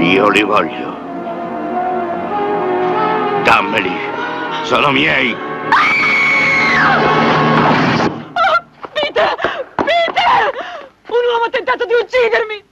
Io li voglio. Dammeli. Sono miei. Oh, Peter! Peter! Un uomo ha tentato di uccidermi!